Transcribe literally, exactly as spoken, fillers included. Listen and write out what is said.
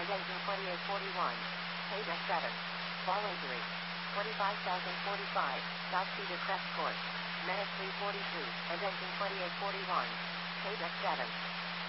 and engine twenty-eight forty-one. Paid at seven. Ball injury. twenty-five thousand forty-five. South Cedar Crest Court. Minute three forty-two, and engine twenty-eight forty-one. Paid at seven.